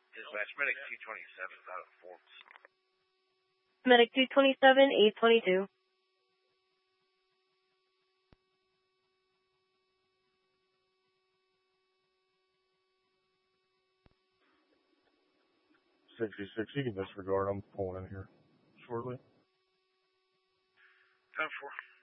Dispatch Medic 227 out of Forms. Medic 227, 822. You can disregard. I'm pulling in here shortly. 10-4.